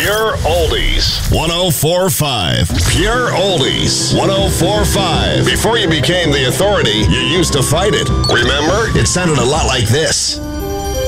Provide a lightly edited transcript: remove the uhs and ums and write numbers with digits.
Pure Oldies 104.5. Pure Oldies 104.5. Before you became the authority, you used to fight it. Remember? It sounded a lot like this.